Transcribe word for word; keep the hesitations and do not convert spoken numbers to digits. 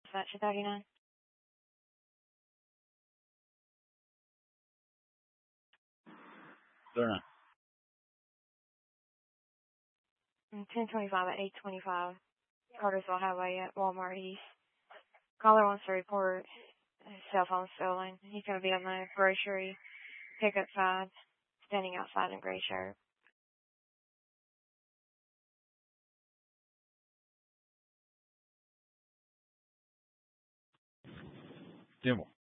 That two thirty-nine. thirty-nine. ten twenty-five at eight twenty-five. Cartersville Highway at Walmart East. Caller wants to report his cell phone stolen. He's going to be on the grocery pickup side, standing outside in a gray shirt. Dimble.